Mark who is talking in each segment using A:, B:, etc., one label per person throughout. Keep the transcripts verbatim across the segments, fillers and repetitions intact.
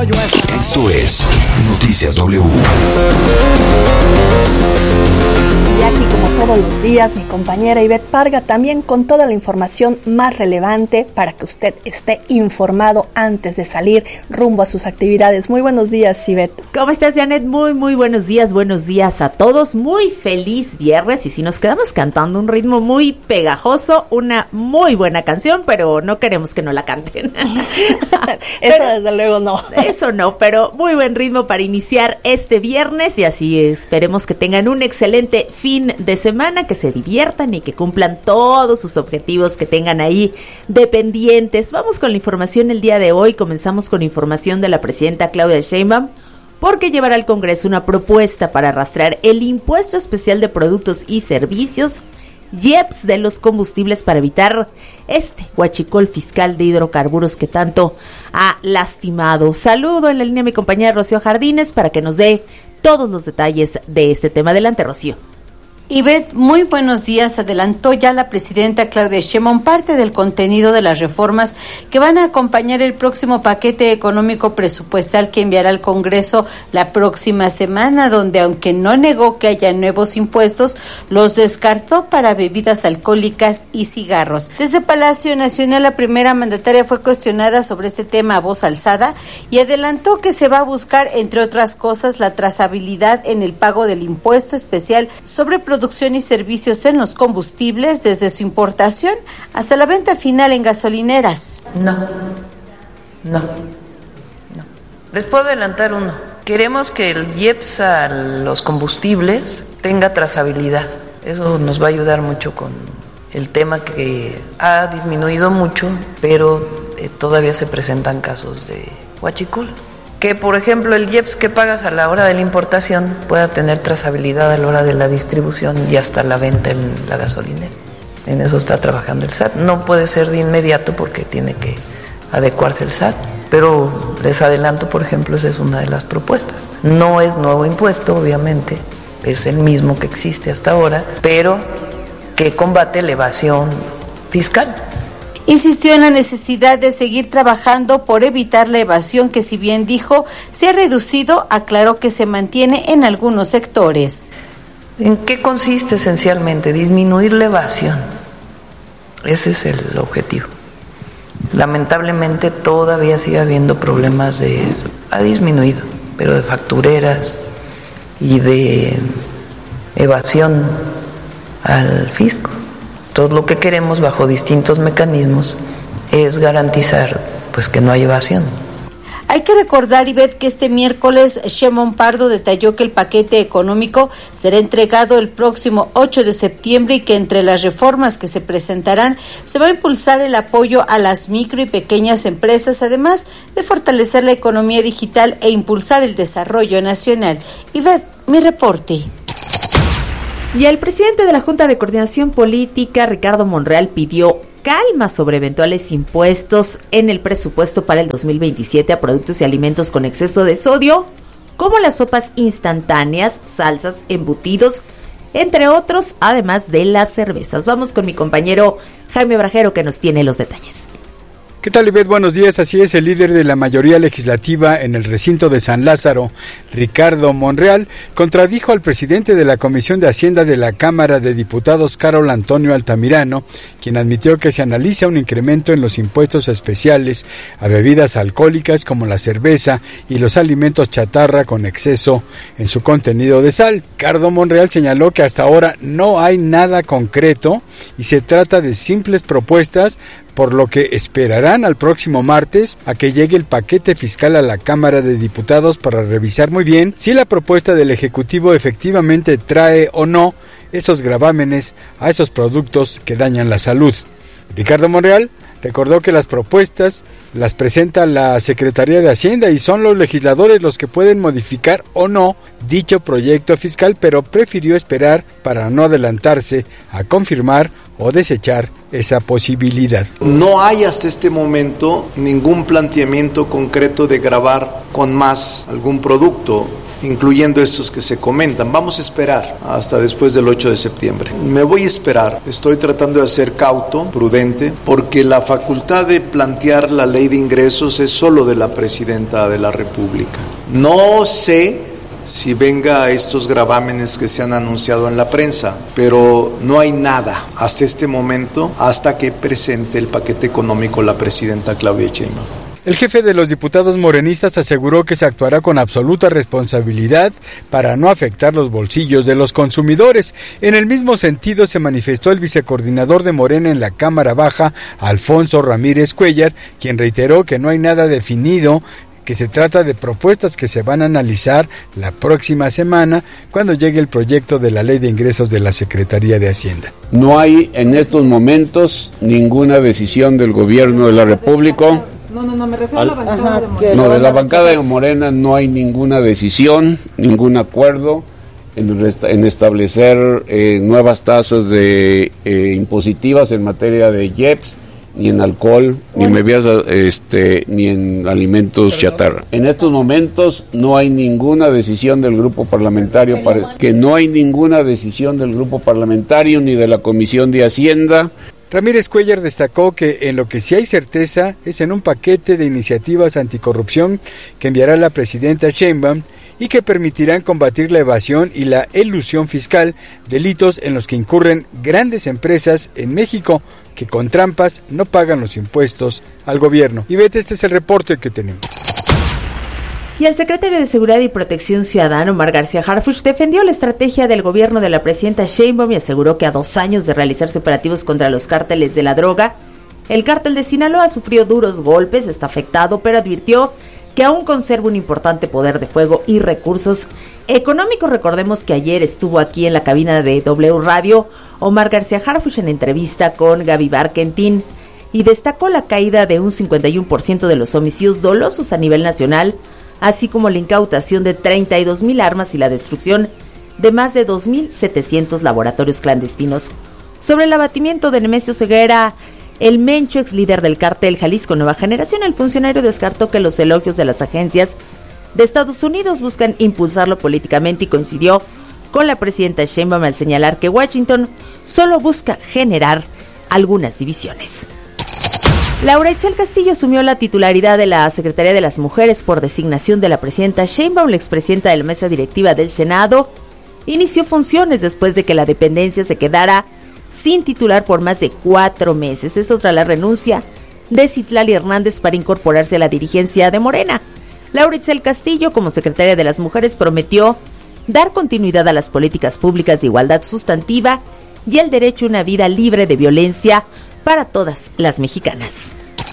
A: Esto es Noticias W.
B: Y aquí, como todos los días, mi compañera Ivette Parga también con toda la información más relevante para que usted esté informado antes de salir rumbo a sus actividades. Muy buenos días, Ivette.
C: ¿Cómo estás, Janet? Muy, muy buenos días, buenos días a todos. Muy feliz viernes, y si nos quedamos cantando un ritmo muy pegajoso, una muy buena canción, pero no queremos que no la canten.
B: Eso pero, desde luego no.
C: Eso no, pero muy buen ritmo para iniciar este viernes, y así esperemos que tengan un excelente fin de semana, que se diviertan y que cumplan todos sus objetivos que tengan ahí de pendientes. Vamos con la información el día de hoy. Comenzamos con información de la presidenta Claudia Sheinbaum, porque llevará al Congreso una propuesta para rastrear el impuesto especial de productos y servicios, I E P S, de los combustibles, para evitar este huachicol fiscal de hidrocarburos que tanto ha lastimado. Saludo en la línea a mi compañera Rocío Jardines para que nos dé todos los detalles de este tema. Adelante, Rocío.
D: Ivette, muy buenos días. Adelantó ya la presidenta Claudia Sheinbaum parte del contenido de las reformas que van a acompañar el próximo paquete económico presupuestal que enviará al Congreso la próxima semana, donde, aunque no negó que haya nuevos impuestos, los descartó para bebidas alcohólicas y cigarros. Desde Palacio Nacional, la primera mandataria fue cuestionada sobre este tema a voz alzada y adelantó que se va a buscar, entre otras cosas, la trazabilidad en el pago del impuesto especial sobre productos producción y servicios en los combustibles, desde su importación hasta la venta final en gasolineras.
E: No, no, no. Les puedo adelantar uno. Queremos que el I E P S a los combustibles tenga trazabilidad. Eso nos va a ayudar mucho con el tema que ha disminuido mucho, pero eh, todavía se presentan casos de huachicol. Que, por ejemplo, el I E P S que pagas a la hora de la importación pueda tener trazabilidad a la hora de la distribución y hasta la venta en la gasolinera. En eso está trabajando el S A T. No puede ser de inmediato porque tiene que adecuarse el S A T, pero les adelanto, por ejemplo, esa es una de las propuestas. No es nuevo impuesto, obviamente, es el mismo que existe hasta ahora, pero que combate la evasión fiscal.
D: Insistió en la necesidad de seguir trabajando por evitar la evasión que, si bien dijo, se ha reducido, aclaró que se mantiene en algunos sectores.
E: ¿En qué consiste esencialmente? Disminuir la evasión. Ese es el objetivo. Lamentablemente todavía sigue habiendo problemas de... ha disminuido, pero de factureras y de evasión al fisco. Todo lo que queremos bajo distintos mecanismos es garantizar pues que no hay evasión.
D: Hay que recordar, Ivette, que este miércoles Sheinbaum Pardo detalló que el paquete económico será entregado el próximo ocho de septiembre y que entre las reformas que se presentarán se va a impulsar el apoyo a las micro y pequeñas empresas, además de fortalecer la economía digital e impulsar el desarrollo nacional. Ivette, mi reporte.
C: Y el presidente de la Junta de Coordinación Política, Ricardo Monreal, pidió calma sobre eventuales impuestos en el presupuesto para el dos mil veintisiete a productos y alimentos con exceso de sodio, como las sopas instantáneas, salsas, embutidos, entre otros, además de las cervezas. Vamos con mi compañero Jaime Brajero, que nos tiene los detalles.
F: ¿Qué tal, Ivette? Buenos días. Así es, el líder de la mayoría legislativa en el recinto de San Lázaro, Ricardo Monreal, contradijo al presidente de la Comisión de Hacienda de la Cámara de Diputados, Carol Antonio Altamirano, quien admitió que se analiza un incremento en los impuestos especiales a bebidas alcohólicas como la cerveza y los alimentos chatarra con exceso en su contenido de sal. Ricardo Monreal señaló que hasta ahora no hay nada concreto y se trata de simples propuestas, por lo que esperarán al próximo martes a que llegue el paquete fiscal a la Cámara de Diputados para revisar muy bien si la propuesta del Ejecutivo efectivamente trae o no esos gravámenes a esos productos que dañan la salud. Ricardo Monreal recordó que las propuestas las presenta la Secretaría de Hacienda y son los legisladores los que pueden modificar o no dicho proyecto fiscal, pero prefirió esperar para no adelantarse a confirmar o desechar esa posibilidad.
G: No hay hasta este momento ningún planteamiento concreto de gravar con más algún producto. incluyendo estos que se comentan. Vamos a esperar hasta después del ocho de septiembre. Me voy a esperar, estoy tratando de ser cauto, prudente, porque la facultad de plantear la ley de ingresos es solo de la presidenta de la República. No sé si venga estos gravámenes que se han anunciado en la prensa, pero no hay nada hasta este momento, hasta que presente el paquete económico la presidenta Claudia Sheinbaum.
F: El jefe de los diputados morenistas aseguró que se actuará con absoluta responsabilidad para no afectar los bolsillos de los consumidores. En el mismo sentido se manifestó el vicecoordinador de Morena en la Cámara Baja, Alfonso Ramírez Cuellar, quien reiteró que no hay nada definido, que se trata de propuestas que se van a analizar la próxima semana cuando llegue el proyecto de la Ley de Ingresos de la Secretaría de Hacienda.
H: No hay en estos momentos ninguna decisión del Gobierno de la República.
I: No, no, no, me refiero Al, a la bancada ajá, de Morena.
H: No, de la bancada de Morena no hay ninguna decisión, ningún acuerdo en, resta, en establecer eh, nuevas tasas de eh, impositivas en materia de I E P S, ni en alcohol, ni en bebidas, este, ni en alimentos chatarra. En estos momentos no hay ninguna decisión del grupo parlamentario, para, que no hay ninguna decisión del grupo parlamentario ni de la Comisión de Hacienda.
F: Ramírez Cuellar destacó que en lo que sí hay certeza es en un paquete de iniciativas anticorrupción que enviará la presidenta Sheinbaum y que permitirán combatir la evasión y la elusión fiscal, delitos en los que incurren grandes empresas en México que con trampas no pagan los impuestos al gobierno. Y vete, este es el reporte que tenemos.
C: Y el secretario de Seguridad y Protección Ciudadana, Omar García Harfuch, defendió la estrategia del gobierno de la presidenta Sheinbaum y aseguró que a dos años de realizarse operativos contra los cárteles de la droga, el cártel de Sinaloa sufrió duros golpes, está afectado, pero advirtió que aún conserva un importante poder de fuego y recursos económicos. Recordemos que ayer estuvo aquí en la cabina de W Radio Omar García Harfuch en entrevista con Gaby Barkentin y destacó la caída de un cincuenta y uno por ciento de los homicidios dolosos a nivel nacional, así como la incautación de treinta y dos mil armas y la destrucción de más de dos mil setecientos laboratorios clandestinos. Sobre el abatimiento de Nemesio Ceguera, el Mencho, ex líder del cártel Jalisco Nueva Generación, el funcionario descartó que los elogios de las agencias de Estados Unidos buscan impulsarlo políticamente y coincidió con la presidenta Sheinbaum al señalar que Washington solo busca generar algunas divisiones. Laura Itzel Castillo asumió la titularidad de la Secretaría de las Mujeres por designación de la presidenta Sheinbaum. La expresidenta de la mesa directiva del Senado inició funciones después de que la dependencia se quedara sin titular por más de cuatro meses. Esto tras la renuncia de Citlali Hernández para incorporarse a la dirigencia de Morena. Laura Itzel Castillo, como secretaria de las Mujeres, prometió dar continuidad a las políticas públicas de igualdad sustantiva y el derecho a una vida libre de violencia para todas las mexicanas.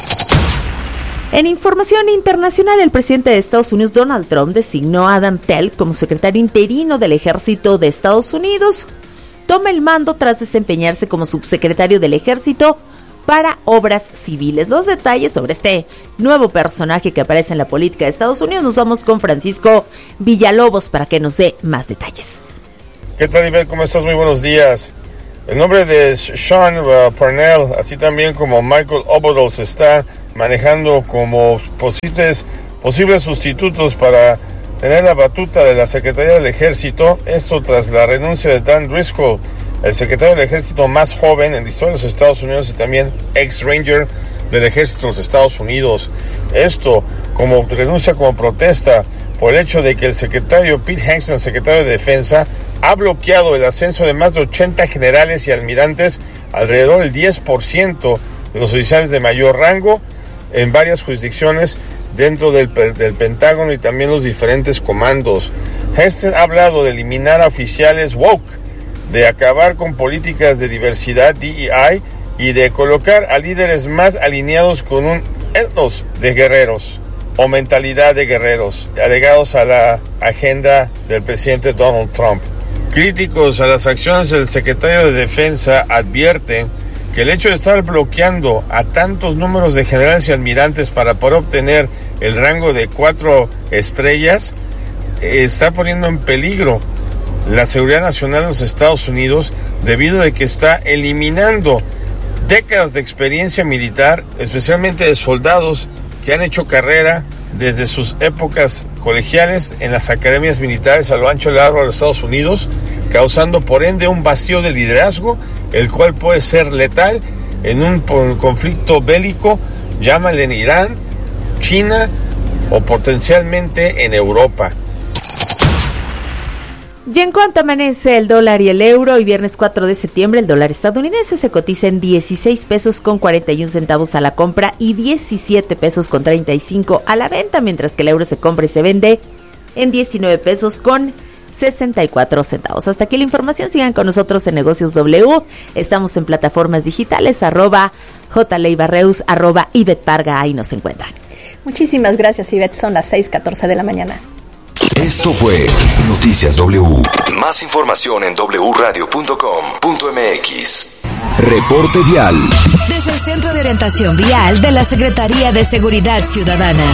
C: En información internacional, el presidente de Estados Unidos, Donald Trump, designó a Adam Telk como secretario interino del Ejército de Estados Unidos. Toma el mando tras desempeñarse como subsecretario del Ejército para obras civiles. Los detalles sobre este nuevo personaje que aparece en la política de Estados Unidos nos vamos con Francisco Villalobos para que nos dé más detalles.
J: ¿Qué tal, Ivette? ¿Cómo estás? Muy buenos días. El nombre de Sean uh, Parnell, así también como Michael Obodol, se está manejando como posibles, posibles sustitutos para tener la batuta de la Secretaría del Ejército. Esto tras la renuncia de Dan Driscoll, el secretario del Ejército más joven en la historia de los Estados Unidos y también ex-ranger del Ejército de los Estados Unidos. Esto como renuncia, como protesta por el hecho de que el secretario Pete Hegseth, el secretario de Defensa, ha bloqueado el ascenso de más de ochenta generales y almirantes, alrededor del diez por ciento de los oficiales de mayor rango en varias jurisdicciones dentro del, del Pentágono y también los diferentes comandos. Hegseth ha hablado de eliminar a oficiales woke, de acabar con políticas de diversidad D E I y de colocar a líderes más alineados con un etnos de guerreros o mentalidad de guerreros, alegados a la agenda del presidente Donald Trump. Críticos a las acciones del secretario de Defensa advierten que el hecho de estar bloqueando a tantos números de generales y almirantes para poder obtener el rango de cuatro estrellas eh, está poniendo en peligro la seguridad nacional de los Estados Unidos, debido a que está eliminando décadas de experiencia militar, especialmente de soldados que han hecho carrera desde sus épocas colegiales en las academias militares a lo ancho y largo de los Estados Unidos, causando por ende un vacío de liderazgo, el cual puede ser letal en un conflicto bélico, llámale en Irán, China o potencialmente en Europa.
C: Y en cuanto amanece el dólar y el euro, hoy viernes cuatro de septiembre, el dólar estadounidense se cotiza en dieciséis pesos con cuarenta y un centavos a la compra y diecisiete pesos con treinta y cinco a la venta, mientras que el euro se compra y se vende en diecinueve pesos con sesenta y cuatro centavos. Hasta aquí la información. Sigan con nosotros en Negocios W. Estamos en plataformas digitales, arroba jleibarreus, arroba Ivette Parga. Ahí nos encuentran.
B: Muchísimas gracias, Ivette. Son las seis catorce de la mañana.
A: Esto fue Noticias W. Más información en doble u radio punto com punto eme equis. Reporte vial.
K: Desde el Centro de Orientación Vial de la Secretaría de Seguridad Ciudadana.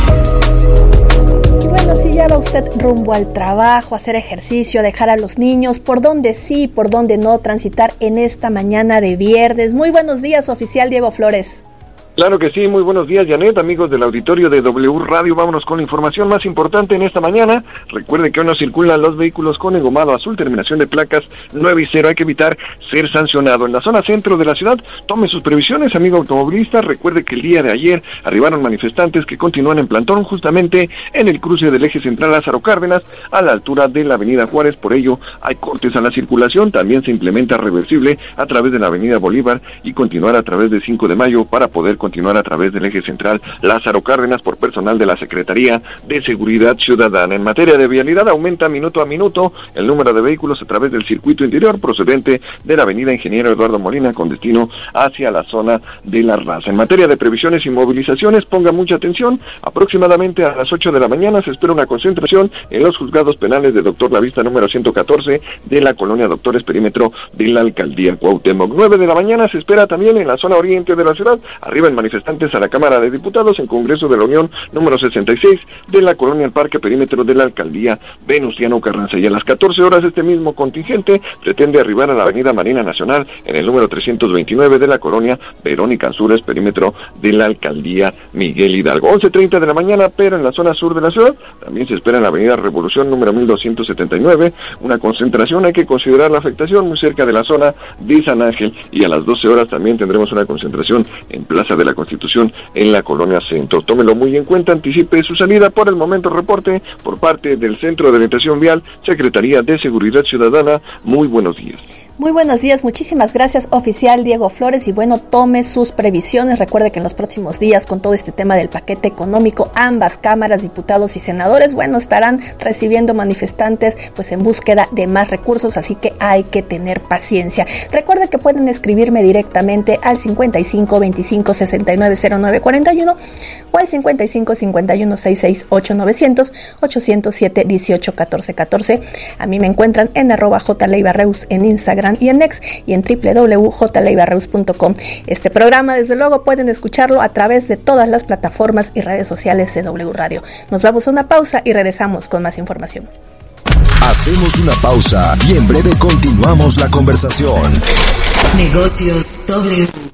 B: Bueno, si ya va usted rumbo al trabajo, hacer ejercicio, dejar a los niños, por dónde sí, por dónde no transitar en esta mañana de viernes. Muy buenos días, oficial Diego Flores.
L: Claro que sí, muy buenos días, Janet, amigos del auditorio de W Radio. Vámonos con la información más importante en esta mañana. Recuerde que hoy no circulan los vehículos con engomado azul, terminación de placas nueve y cero. Hay que evitar ser sancionado. En la zona centro de la ciudad, tome sus previsiones, amigo automovilista. Recuerde que el día de ayer arribaron manifestantes que continúan en plantón justamente en el cruce del eje central Lázaro Cárdenas, a la altura de la avenida Juárez. Por ello, hay cortes a la circulación. También se implementa reversible a través de la avenida Bolívar y continuar a través de cinco de mayo para poder continuar a través del eje central Lázaro Cárdenas por personal de la Secretaría de Seguridad Ciudadana. En materia de vialidad, aumenta minuto a minuto el número de vehículos a través del circuito interior procedente de la avenida Ingeniero Eduardo Molina con destino hacia la zona de La Raza. En materia de previsiones y movilizaciones, ponga mucha atención. Aproximadamente a las ocho de la mañana se espera una concentración en los juzgados penales de Doctor La Vista número ciento catorce de la colonia Doctores Perímetro de la Alcaldía Cuauhtémoc. nueve de la mañana se espera también en la zona oriente de la ciudad. Arriba en manifestantes a la Cámara de Diputados en Congreso de la Unión número sesenta y seis de la colonia El Parque Perímetro de la Alcaldía Venustiano Carranza. Y a las catorce horas este mismo contingente pretende arribar a la Avenida Marina Nacional en el número trescientos veintinueve de la colonia Verónica Anzures Perímetro de la Alcaldía Miguel Hidalgo. once treinta de la mañana, pero en la zona sur de la ciudad también se espera en la Avenida Revolución número mil doscientos setenta y nueve una concentración. Hay que considerar la afectación muy cerca de la zona de San Ángel, y a las doce horas también tendremos una concentración en Plaza de la Constitución en la colonia Centro. Tómelo muy en cuenta, anticipe su salida. Por el momento, reporte por parte del Centro de Orientación Vial, Secretaría de Seguridad Ciudadana. Muy buenos días.
B: Muy buenos días, muchísimas gracias, oficial Diego Flores, y bueno, tome sus previsiones. Recuerde que en los próximos días, con todo este tema del paquete económico, ambas cámaras, diputados y senadores, bueno, estarán recibiendo manifestantes pues en búsqueda de más recursos, así que hay que tener paciencia. Recuerde que pueden escribirme directamente al cincuenta y cinco veinticinco sesenta y nueve cero nueve cuarenta y uno o al cincuenta y cinco cincuenta y uno sesenta y seis ocho novecientos ochocientos siete dieciocho catorce catorce. A mí me encuentran en arroba jleibarreus en Instagram y en X y en doble u doble u doble u punto j leibarreus punto com. Este programa, desde luego, pueden escucharlo a través de todas las plataformas y redes sociales de W Radio. Nos vamos a una pausa y regresamos con más información.
A: Hacemos una pausa y en breve continuamos la conversación.
K: Negocios W.